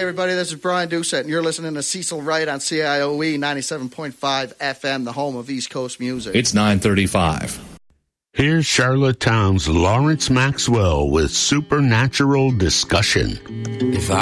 everybody, this is Brian Doucette, and you're listening to Cecil Wright on CIOE 97.5 FM, the home of East Coast music. It's 9:35. Here's Charlottetown's Lawrence Maxwell with Supernatural Discussion. If I